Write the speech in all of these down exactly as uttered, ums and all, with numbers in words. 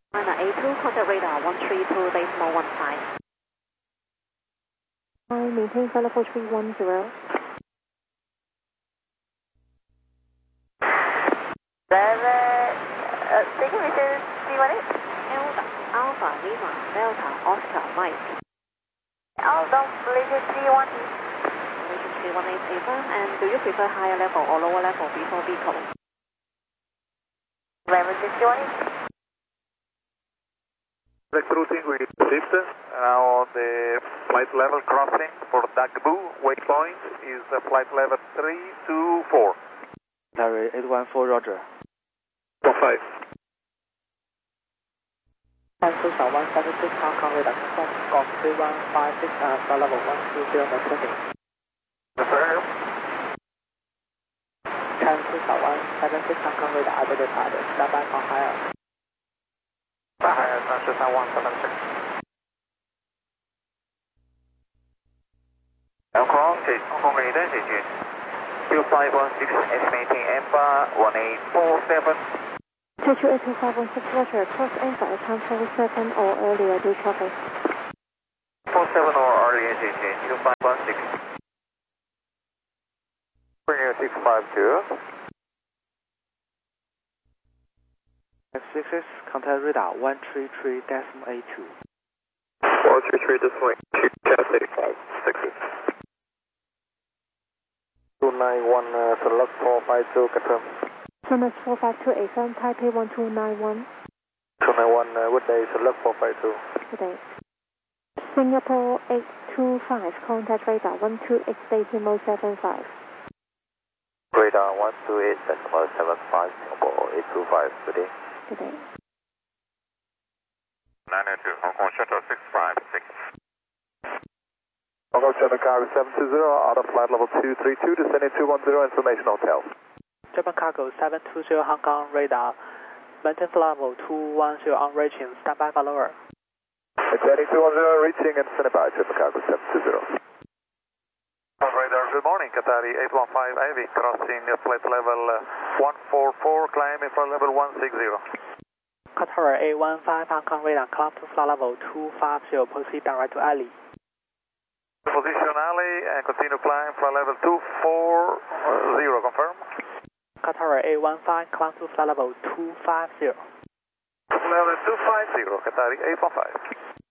China A two, contact radar one three two decimal one five. I maintain flight level three one zero. Seven, uh, taking mission three one eight. Delta, Alpha, Lima, Delta, Oscar, Mike. Alpha, Malaysia three one eight. Malaysia three one eight, affirm, and do you prefer higher level or lower level before vehicle? Malaysia three one eight. Recruiting with shift. Now the flight level crossing for Dagbu waypoint is uh, flight level three two four. Larry eight one four, Roger. four five. Cancel South one seven six, Hong Kong radar confirm, Golf three one five six, uh, flight level one two zero, no traffic. Affirm. Cancel South one seven six, Hong Kong radar, other departed, stand by for higher. Higher, Cancel South one seven six. Hong Kong, Hong Kong radar, two five one six, estimating M B A one eight four seven. two two eight two five one six, Roger. Cross anchor at time four seven or earlier, do traffic. four seven or earlier, two five one six. Premier six five two. F sixes, contact radar one three three decimal eight two. one three three decimal eight two, test eighty-five, sixes. two nine one, uh, select four five two, confirm. China four five two, affirm, Taipei one two nine one. two nine one, uh, good day, select four five two. Good day. Singapore eight two five, contact radar one two eight decimal seven five. Radar one two eight decimal seven five, Singapore eight two five, good day. Good day. nine eight two, Hong Kong Shuttle six five six. Hong Kong Shuttle Cargo seven two zero, out of flight level two three two, descending two one zero, information hotel. Japan Cargo seven two zero, Hong Kong radar, maintain flight level two one zero on reaching, stand by for lower. Descending two one zero, reaching and standing by, Japan Cargo seven two zero. Radar, good morning, Qatari eight one five Ivy, crossing flight level uh, one four four, climbing flight level one six zero. Qatar eight one five, Hong Kong radar, climb to flight level two five zero, proceed direct to Ali. Position Ali and continue climb flight level two four zero, confirm. Qatar eight one five, climb to flight level two five zero. Level two five zero, Qatari eight one five.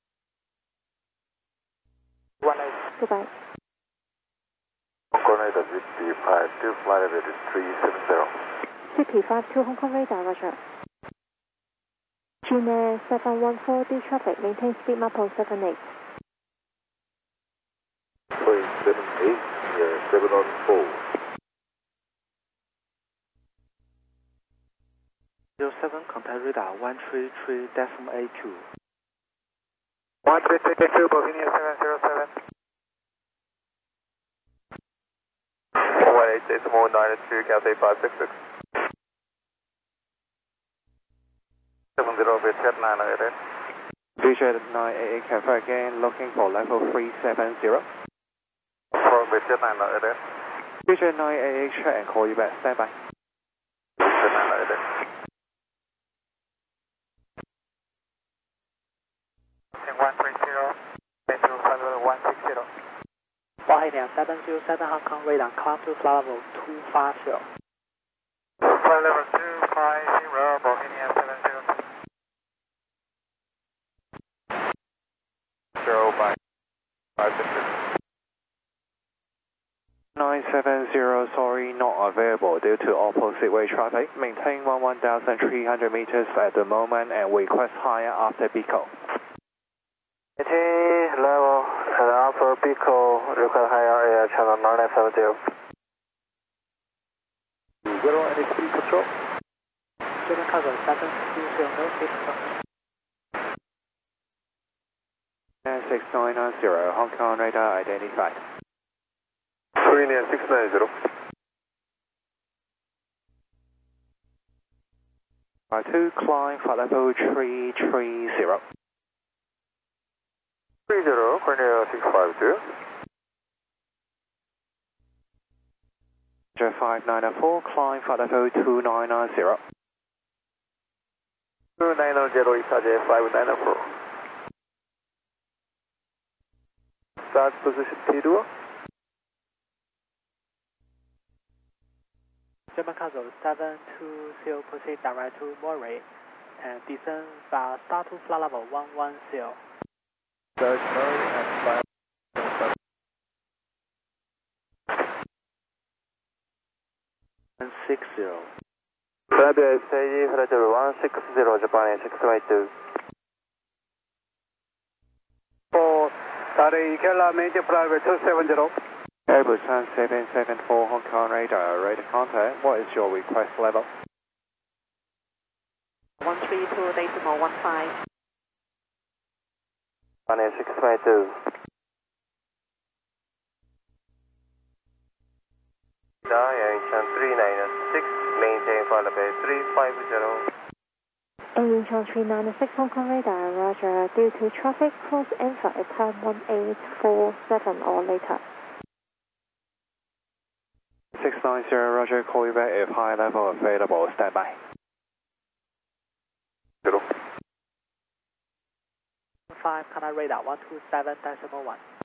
one eight. Goodbye. Hong Kong radar Z P five two, flight level three seven zero. C P five two, Hong Kong radar, Roger. China seven one four, D traffic, maintain speed maple seven eight. Point seven eight, yeah, seven on four. zero seven, contact radar one three three decimal eight two. one three three two, Bohemia seven zero seven. one eight decimal nine two, Cathay five six six. seven zero, Vietjet nine eight eight. Vietjet nine eight eight, Cathay again, looking for level three seven zero. From Vietjet nine eight eight. Vietjet nine eight eight, check and call you back, stand by. Vietjet nine eight eight. one three zero, into flight level one six zero. Bohemia seven zero seven, Hong Kong radar, climb to flight level two five zero. Flight level two five zero, Bohemia seven zero seven. Zero by five six six. nine seven zero, sorry, not available due to opposite way traffic. Maintain one thousand three hundred meters at the moment and request higher after Pico. Maintain level and after Pico, request higher air channel nine nine seven zero. Zero, any speed control? Japan Cargo seven two zero, no speed control. six nine nine zero, Hong Kong radar identified. Korean six nine zero. two, climb flight level three three zero. three zero, Korean six five two. five nine four, climb flight level two nine nine zero. two nine zero Ita J five nine four. Start position T two. German Cargo seven two zero, proceed direct to Moray and descend via start to flight level one one zero. Search Moray and five. six zero. Fabia S A E, flight level one six zero, Japan six five two. For Tari Ikela, major private two seven zero. Airbus one seven seven four Hong Kong radar, radar contact. What is your request level? one three two decimal one five. Japan six five two. Yangshan three nine six, maintain flight level three five zero. Air three nine six Hong Kong radar, roger. Due to traffic, close and flight time one eight four seven or later. six nine zero, roger. Call you back if high level available. Stand by. Zero. five, contact radar one two seven decimal one.